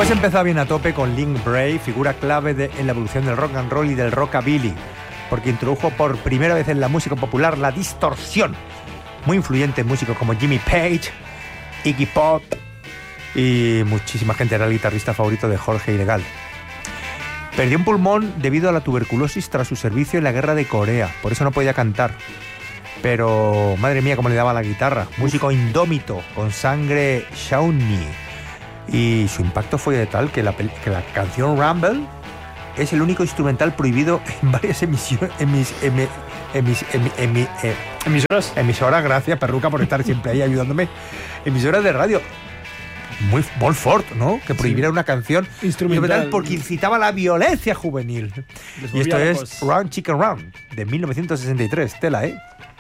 Hemos empezado bien a tope con Link Bray, figura clave en la evolución del rock and roll y del rockabilly, porque introdujo por primera vez en la música popular la distorsión. Muy influyente en músicos como Jimmy Page, Iggy Pop y muchísima gente. Era el guitarrista favorito de Jorge Ilegal. Perdió un pulmón debido a la tuberculosis tras su servicio en la guerra de Corea, por eso no podía cantar. Pero madre mía cómo le daba la guitarra. Músico indómito, con sangre Shawnee. Y su impacto fue de tal que la canción Rumble es el único instrumental prohibido en varias emisoras. Gracias, Perruca, por estar siempre ahí ayudándome. Emisoras de radio. Muy fort, ¿no? Que prohibiera una canción instrumental porque incitaba la violencia juvenil. Y esto es Round Chicken Round, de 1963. Tela, ¿eh?